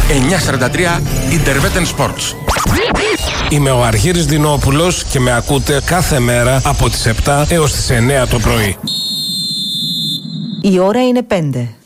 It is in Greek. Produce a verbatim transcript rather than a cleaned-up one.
εννιακόσια σαράντα τρία Interveten Sports. Είμαι ο Αρχήρης Δινόπουλος και με ακούτε κάθε μέρα από τις επτά έως τις εννέα το πρωί. Η ώρα είναι πέντε.